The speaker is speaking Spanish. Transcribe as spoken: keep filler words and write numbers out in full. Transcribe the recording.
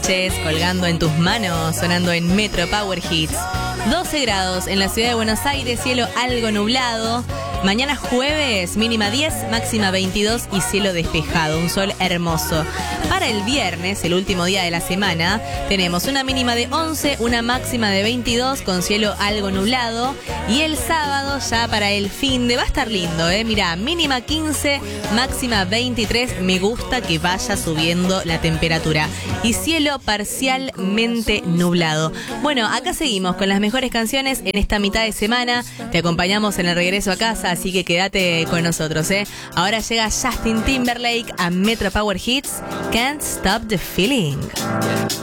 Colgando en tus manos, sonando en Metro Power Hits. doce grados en la ciudad de Buenos Aires, cielo algo nublado. Mañana jueves, mínima diez, máxima veintidós y cielo despejado, un sol hermoso. Para el viernes, el último día de la semana, tenemos una mínima de once, una máxima de veintidós con cielo algo nublado. Y el sábado, ya para el fin de, va a estar lindo, ¿eh? Mirá, mínima quince, máxima veintitrés. Me gusta que vaya subiendo la temperatura. Y cielo parcialmente nublado. Bueno, acá seguimos con las mejores canciones en esta mitad de semana. Te acompañamos en el regreso a casa, así que quédate con nosotros, ¿eh? Ahora llega Justin Timberlake a Metro Power Hits. Can't Stop the Feeling.